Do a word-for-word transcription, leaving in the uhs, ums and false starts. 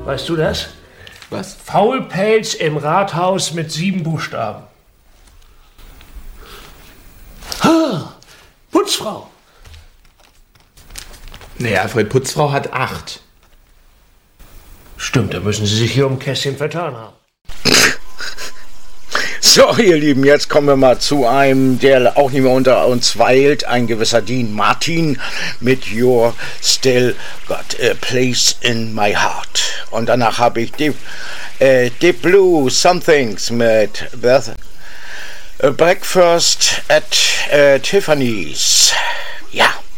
Weißt du das? Was? Faulpelz im Rathaus mit sieben Buchstaben. Ha, Putzfrau. Nee, Alfred, Putzfrau hat acht. Stimmt, da müssen Sie sich hier um Kästchen vertan haben. So, ihr Lieben, jetzt kommen wir mal zu einem, der auch nicht mehr unter uns weilt, ein gewisser Dean Martin mit You're Still Got a Place in My Heart. Und danach habe ich Deep, äh, Deep Blue Somethings mit Beth, äh, Breakfast at äh, Tiffany's. Ja.